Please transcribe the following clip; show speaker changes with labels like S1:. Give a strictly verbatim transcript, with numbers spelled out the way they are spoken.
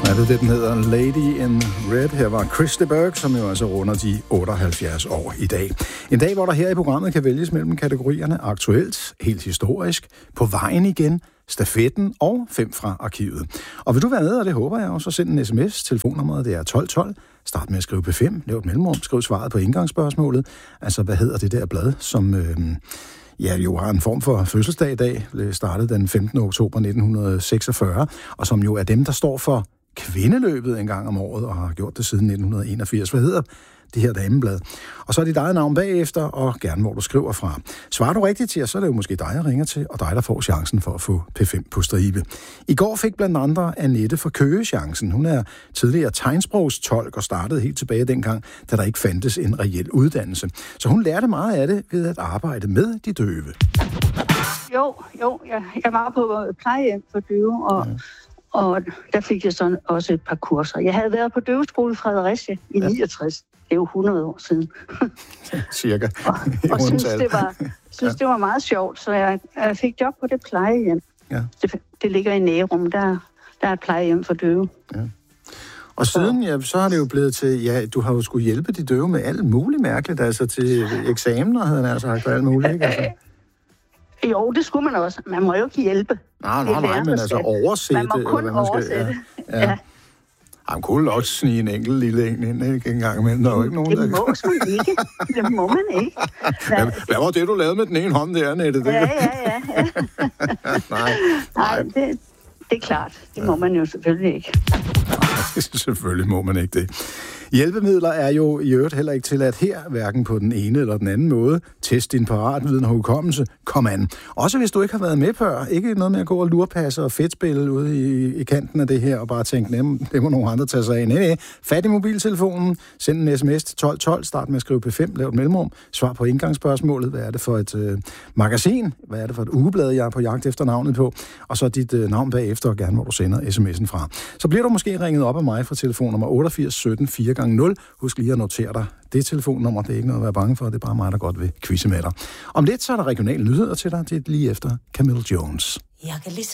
S1: Ja, det er det, den hedder Lady in Red. Her var Chris de Burgh, som jo altså runder de otteoghalvfjerds år i dag. En dag, hvor der her i programmet kan vælges mellem kategorierne aktuelt, helt historisk, på vejen igen, stafetten og fem fra arkivet. Og vil du være med, og det håber jeg også, så send en sms. Telefonnummeret det er tolv tolv. Start med at skrive P fem, lav et mellemrum, skriv svaret på indgangsspørgsmålet. Altså, hvad hedder det der blad, som... Øh, Ja, jo har en form for fødselsdag i dag, startede den femtende oktober nitten seksogfyrre, og som jo er dem, der står for kvindeløbet en gang om året, og har gjort det siden nitten enogfirs. Hvad hedder det her dameblad? Og så er dit eget navn bagefter, og gerne hvor du skriver fra. Svarer du rigtigt til, så er det jo måske dig, jeg ringer til, og dig, der får chancen for at få P fem på stribe. I går fik blandt andre Annette fra Køge chancen. Hun er tidligere tegnsprogstolk og startede helt tilbage dengang, da der ikke fandtes en reel uddannelse. Så hun lærte meget af det ved at arbejde med de døve.
S2: Jo, jo, jeg, jeg var på plejehjem for døve, og... Ja. Og der fik jeg så også et par kurser. Jeg havde været på døveskole i Fredericia i ja. niogtres. Det er jo hundrede år siden.
S1: Cirka.
S2: og og synes, det var, synes, ja. det var meget sjovt, så jeg, jeg fik job på det plejehjem. Ja. Det, det ligger i Nærum, der, der er et plejehjem for døve. Ja.
S1: Og siden, ja, så har det jo blevet til, ja, du har jo skulle hjælpe de døve med alt muligt mærkeligt, altså til eksamener, havde han altså sagt, og alt muligt, ikke? Altså.
S2: Jo, det skulle man også. Man må jo ikke hjælpe.
S1: Nej, nej, nej, men altså oversætte.
S2: Man må kun
S1: eller man
S2: oversætte.
S1: Skal, ja. Ja. Han kunne også snige en enkelt lille en ind, ikke, en gang imellem. Der er jo ikke nogen,
S2: det må der... man ikke. Det må man ikke.
S1: Hvad, hvad var det, du lavede med den ene hånd der, Annette?
S2: Ja, ja, ja. ja.
S1: nej,
S2: nej. Det, det er klart. Det må man jo selvfølgelig ikke.
S1: Nej, selvfølgelig må man ikke det. Hjælpemidler er jo i øvrigt heller ikke tilladt her, hverken på den ene eller den anden måde. Test din paratviden og hukommelse. Kom an. Også hvis du ikke har været med før. Ikke noget med at gå og lurpasse og fedtspille ude i, i kanten af det her, og bare tænke, det må nogle andre tage sig af. Nej, nej. Fat i mobiltelefonen. Send en sms til tolv tolv. Start med at skrive P fem. Lav et mellemrum. Svar på indgangsspørgsmålet. Hvad er det for et øh, magasin? Hvad er det for et ugeblad, jeg er på jagt efter navnet på? Og så dit øh, navn bagefter, og gerne hvor du sender sms'en fra. Så bliver du måske ringet op af mig fra telefonnummer otteogfirs sytten fire gange nul. Husk lige at notere dig. Det telefonnummer, det er ikke noget at være bange for. Det er bare mig, der godt vil quizze med dig. Om lidt så er der regionale nyheder til dig. Det er lige efter Camille Jones. Jeg kan